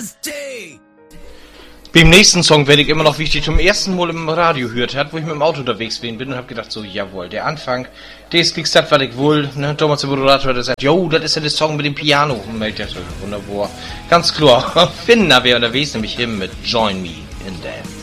Beim nächsten Song werde ich immer noch, wie ich die zum ersten Mal im Radio gehört habe, wo ich mit dem Auto unterwegs bin und habe gedacht so, jawohl, der Anfang, das kriegst das, was ich wohl, ne, Thomas der Moderator hat gesagt, jo, das ist ja der Song mit dem Piano. Und meldet ja so, wunderbar. Ganz klar, Finn wäre unterwegs, nämlich him mit Join Me in Them.